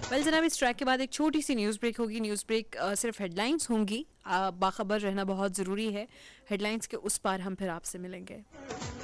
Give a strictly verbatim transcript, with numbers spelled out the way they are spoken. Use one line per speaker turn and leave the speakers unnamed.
Well जनाब, इस track के बाद एक छोटी सी न्यूज़ ब्रेक होगी। न्यूज़ ब्रेक अ, सिर्फ हेडलाइंस होंगी। अ, बाखबर रहना बहुत ज़रूरी है। हेडलाइंस के उस पार हम फिर आपसे मिलेंगे।